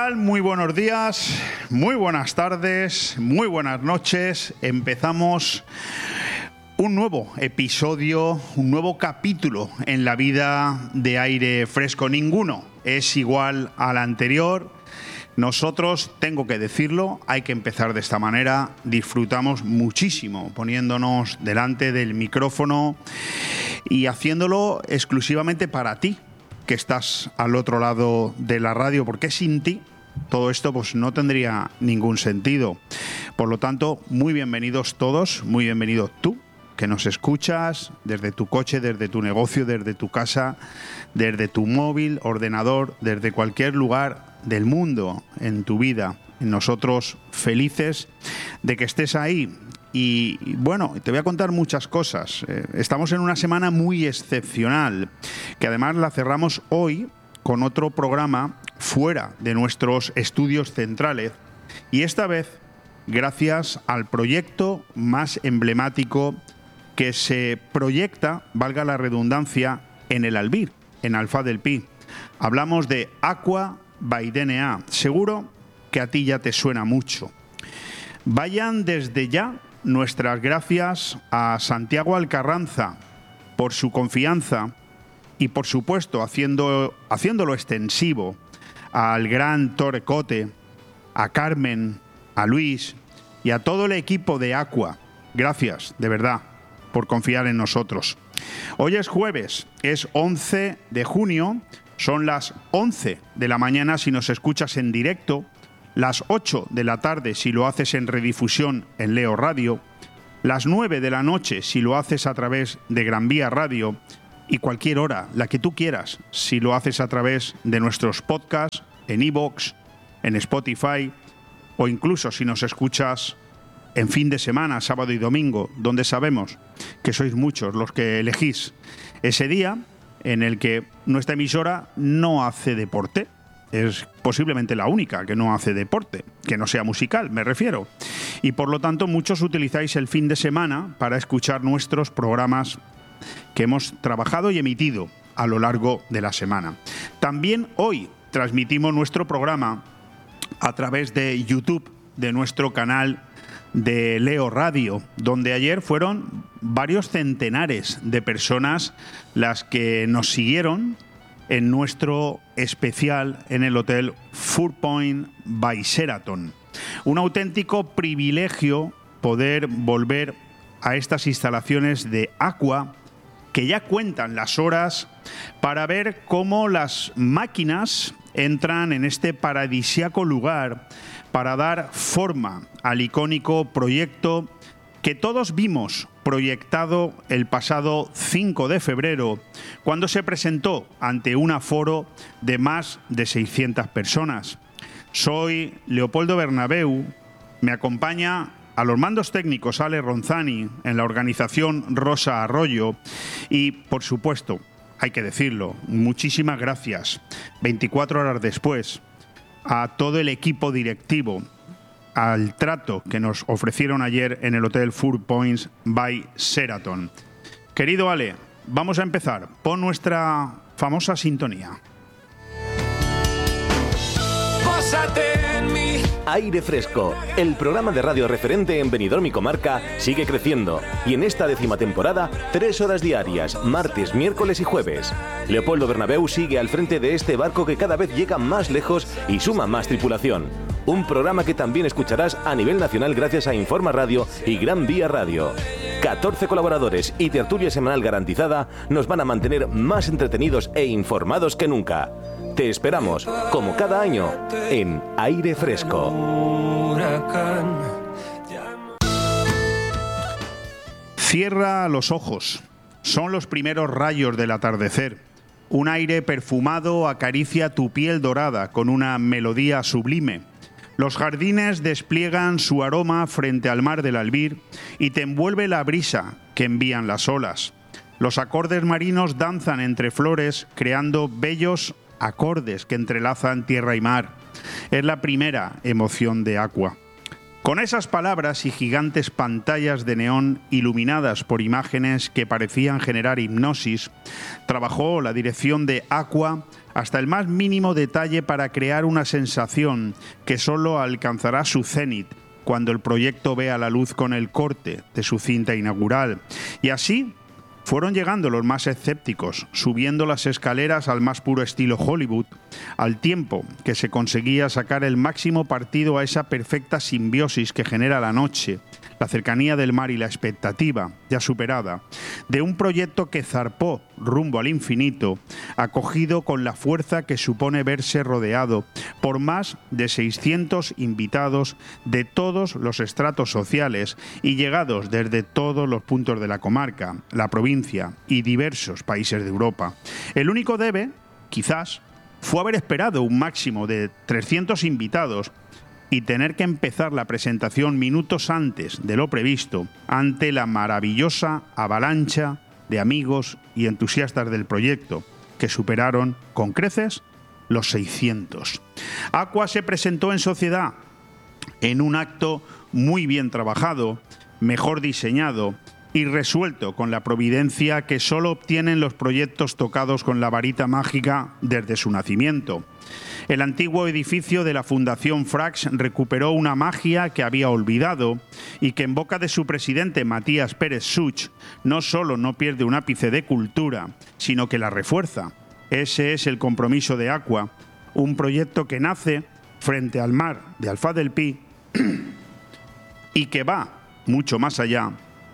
tal? Muy buenos días, muy buenas tardes, muy buenas noches. Empezamos un nuevo episodio, un nuevo capítulo en la vida de Aire Fresco. Ninguno es igual al anterior. Nosotros, tengo que decirlo, hay que empezar de esta manera. Disfrutamos muchísimo poniéndonos delante del micrófono y haciéndolo exclusivamente para ti, que estás al otro lado de la radio, porque sin ti todo esto pues no tendría ningún sentido. Por lo tanto, muy bienvenidos todos, muy bienvenido tú, que nos escuchas desde tu coche, desde tu negocio, desde tu casa, desde tu móvil, ordenador, desde cualquier lugar del mundo en tu vida. Nosotros felices de que estés ahí. Y bueno, te voy a contar muchas cosas. Estamos en una semana muy excepcional, que además la cerramos hoy con otro programa fuera de nuestros estudios centrales. Y esta vez, gracias al proyecto más emblemático que se proyecta, valga la redundancia, en el Albir, en Alfaz del Pi. Hablamos de Aqua by DNA. Seguro que a ti ya te suena mucho. Vayan desde ya nuestras gracias a Santiago Alcarranza por su confianza y, por supuesto, haciéndolo extensivo al gran Torrecote, a Carmen, a Luis y a todo el equipo de Aqua. Gracias, de verdad, por confiar en nosotros. Hoy es jueves, es 11 de junio, son las 11 de la mañana si nos escuchas en directo, las 8 de la tarde si lo haces en redifusión en Leo Radio, las 9 de la noche si lo haces a través de Gran Vía Radio y cualquier hora, la que tú quieras, si lo haces a través de nuestros podcasts en iVoox, en Spotify o incluso si nos escuchas en fin de semana, sábado y domingo, donde sabemos que sois muchos los que elegís ese día en el que nuestra emisora no hace deporte. Es posiblemente la única que no hace deporte, que no sea musical, me refiero. Y por lo tanto, muchos utilizáis el fin de semana para escuchar nuestros programas que hemos trabajado y emitido a lo largo de la semana. También hoy transmitimos nuestro programa a través de YouTube, de nuestro canal de Leo Radio, donde ayer fueron varios centenares de personas las que nos siguieron en nuestro especial en el Hotel Four Point by Sheraton. Un auténtico privilegio poder volver a estas instalaciones de Aqua, que ya cuentan las horas para ver cómo las máquinas entran en este paradisíaco lugar para dar forma al icónico proyecto que todos vimos proyectado el pasado 5 de febrero, cuando se presentó ante un aforo de más de 600 personas. Soy Leopoldo Bernabéu, me acompaña a los mandos técnicos Ale Ronzani, en la organización Rosa Arroyo y, por supuesto, hay que decirlo, muchísimas gracias, 24 horas después, a todo el equipo directivo, al trato que nos ofrecieron ayer en el Hotel Four Points by Sheraton. Querido Ale, vamos a empezar. Pon nuestra famosa sintonía. Aire Fresco, el programa de radio referente en Benidorm y comarca, sigue creciendo y en esta 10ª temporada, 3 horas diarias, martes, miércoles y jueves. Leopoldo Bernabéu sigue al frente de este barco que cada vez llega más lejos y suma más tripulación. Un programa que también escucharás a nivel nacional gracias a Informa Radio y Gran Vía Radio. 14 colaboradores y tertulia semanal garantizada nos van a mantener más entretenidos e informados que nunca. Te esperamos, como cada año, en Aire Fresco. Cierra los ojos. Son los primeros rayos del atardecer. Un aire perfumado acaricia tu piel dorada con una melodía sublime. Los jardines despliegan su aroma frente al mar del Albir y te envuelve la brisa que envían las olas. Los acordes marinos danzan entre flores, creando bellos acordes que entrelazan tierra y mar. Es la primera emoción de Aqua. Con esas palabras y gigantes pantallas de neón iluminadas por imágenes que parecían generar hipnosis, trabajó la dirección de Aqua hasta el más mínimo detalle para crear una sensación que solo alcanzará su cenit cuando el proyecto vea la luz con el corte de su cinta inaugural. Y así fueron llegando los más escépticos, subiendo las escaleras al más puro estilo Hollywood, al tiempo que se conseguía sacar el máximo partido a esa perfecta simbiosis que genera la noche, la cercanía del mar y la expectativa, ya superada, de un proyecto que zarpó rumbo al infinito, acogido con la fuerza que supone verse rodeado por más de 600 invitados de todos los estratos sociales y llegados desde todos los puntos de la comarca, la provincia y diversos países de Europa. El único debe, quizás, fue haber esperado un máximo de 300 invitados y tener que empezar la presentación minutos antes de lo previsto ante la maravillosa avalancha de amigos y entusiastas del proyecto, que superaron con creces los 600. Aqua se presentó en sociedad en un acto muy bien trabajado, mejor diseñado y resuelto con la providencia que solo obtienen los proyectos tocados con la varita mágica desde su nacimiento. El antiguo edificio de la Fundación Frax recuperó una magia que había olvidado y que en boca de su presidente Matías Pérez Such no solo no pierde un ápice de cultura, sino que la refuerza. Ese es el compromiso de Aqua, un proyecto que nace frente al mar de Alfaz del Pi y que va mucho más allá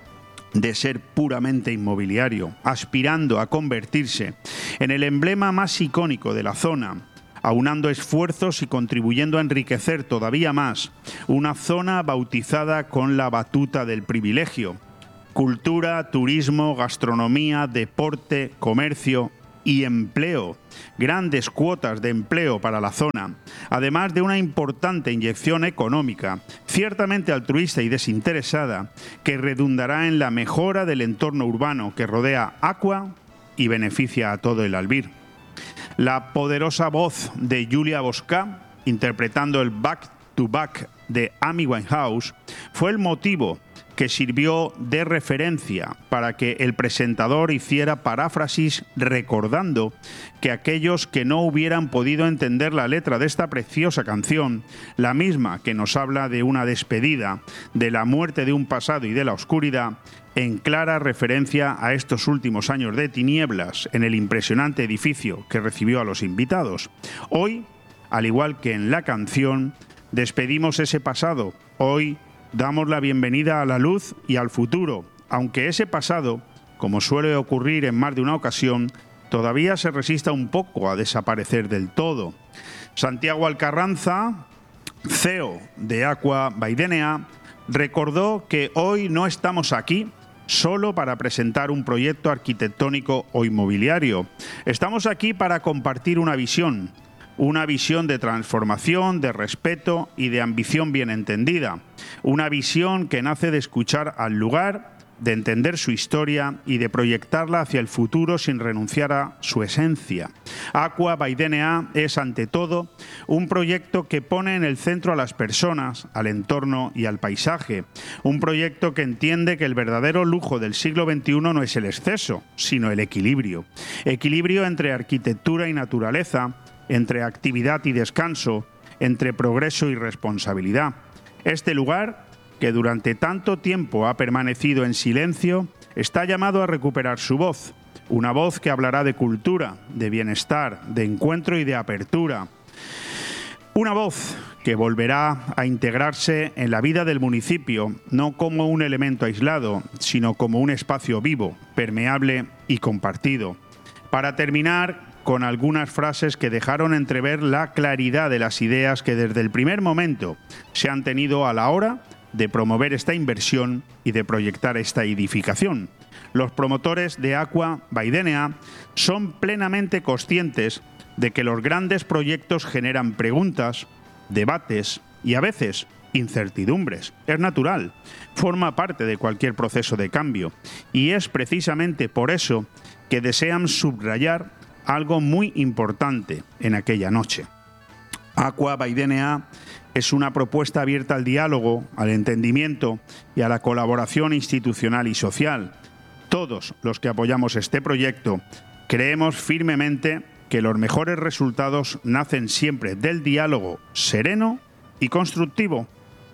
de ser puramente inmobiliario, aspirando a convertirse en el emblema más icónico de la zona, aunando esfuerzos y contribuyendo a enriquecer todavía más una zona bautizada con la batuta del privilegio. Cultura, turismo, gastronomía, deporte, comercio y empleo. Grandes cuotas de empleo para la zona, además de una importante inyección económica, ciertamente altruista y desinteresada, que redundará en la mejora del entorno urbano que rodea Aqua y beneficia a todo el Albir. La poderosa voz de Julia Bosca, interpretando el Back to Back de Amy Winehouse, fue el motivo que sirvió de referencia para que el presentador hiciera paráfrasis recordando que aquellos que no hubieran podido entender la letra de esta preciosa canción, la misma que nos habla de una despedida, de la muerte de un pasado y de la oscuridad, en clara referencia a estos últimos años de tinieblas en el impresionante edificio que recibió a los invitados. Hoy, al igual que en la canción, despedimos ese pasado. Hoy damos la bienvenida a la luz y al futuro, aunque ese pasado, como suele ocurrir en más de una ocasión, todavía se resista un poco a desaparecer del todo. Santiago Alcarranza, CEO de Aqua Baidénea, recordó que hoy no estamos aquí solo para presentar un proyecto arquitectónico o inmobiliario. Estamos aquí para compartir una visión de transformación, de respeto y de ambición bien entendida. Una visión que nace de escuchar al lugar, de entender su historia y de proyectarla hacia el futuro sin renunciar a su esencia. Aqua Baidénea es, ante todo, un proyecto que pone en el centro a las personas, al entorno y al paisaje. Un proyecto que entiende que el verdadero lujo del siglo XXI no es el exceso, sino el equilibrio. Equilibrio entre arquitectura y naturaleza, entre actividad y descanso, entre progreso y responsabilidad. Este lugar, que durante tanto tiempo ha permanecido en silencio, está llamado a recuperar su voz. Una voz que hablará de cultura, de bienestar, de encuentro y de apertura. Una voz que volverá a integrarse en la vida del municipio, no como un elemento aislado, sino como un espacio vivo, permeable y compartido. Para terminar, con algunas frases que dejaron entrever la claridad de las ideas que desde el primer momento se han tenido a la hora de promover esta inversión y de proyectar esta edificación. Los promotores de Aqua Baidénea son plenamente conscientes de que los grandes proyectos generan preguntas, debates y a veces incertidumbres. Es natural, forma parte de cualquier proceso de cambio y es precisamente por eso que desean subrayar algo muy importante en aquella noche. Aqua by DNA es una propuesta abierta al diálogo, al entendimiento y a la colaboración institucional y social. Todos los que apoyamos este proyecto creemos firmemente que los mejores resultados nacen siempre del diálogo sereno y constructivo.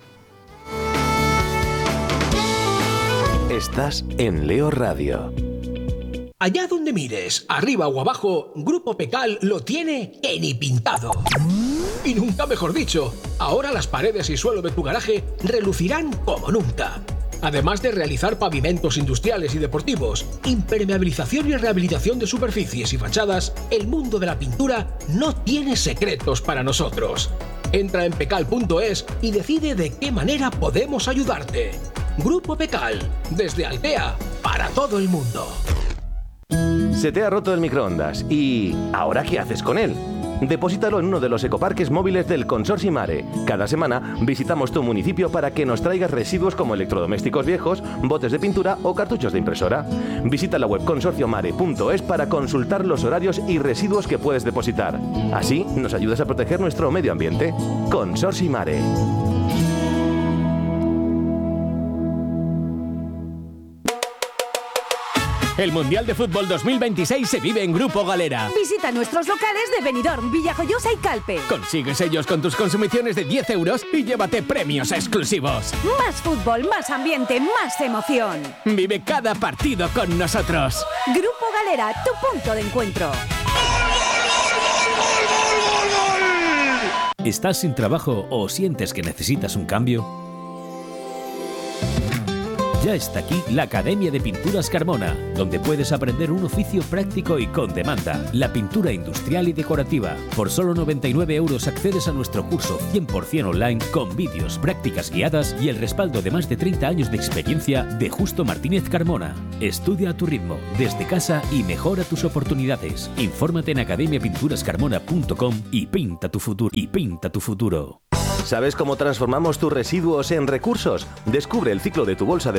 Estás en Leo Radio. Allá donde mires, arriba o abajo, Grupo Pecal lo tiene en y pintado. Y nunca mejor dicho, ahora las paredes y suelo de tu garaje relucirán como nunca. Además de realizar pavimentos industriales y deportivos, impermeabilización y rehabilitación de superficies y fachadas, el mundo de la pintura no tiene secretos para nosotros. Entra en pecal.es y decide de qué manera podemos ayudarte. Grupo Pecal, desde Altea, para todo el mundo. Se te ha roto el microondas y ¿ahora qué haces con él? Deposítalo en uno de los ecoparques móviles del Consorcio Mare. Cada semana visitamos tu municipio para que nos traigas residuos como electrodomésticos viejos, botes de pintura o cartuchos de impresora. Visita la web consorciomare.es para consultar los horarios y residuos que puedes depositar. Así nos ayudas a proteger nuestro medio ambiente. Consorcio Mare. El Mundial de Fútbol 2026 se vive en Grupo Galera. Visita nuestros locales de Benidorm, Villajoyosa y Calpe. Consigue sellos con tus consumiciones de 10 euros y llévate premios exclusivos. Más fútbol, más ambiente, más emoción. Vive cada partido con nosotros. Grupo Galera, tu punto de encuentro. ¿Estás sin trabajo o sientes que necesitas un cambio? Ya está aquí la Academia de Pinturas Carmona, donde puedes aprender un oficio práctico y con demanda, la pintura industrial y decorativa. Por solo 99 euros accedes a nuestro curso 100% online con vídeos, prácticas guiadas y el respaldo de más de 30 años de experiencia de Justo Martínez Carmona. Estudia a tu ritmo, desde casa y mejora tus oportunidades. Infórmate en academiapinturascarmona.com y pinta tu futuro. ¿Sabes cómo transformamos tus residuos en recursos? Descubre el ciclo de tu bolsa de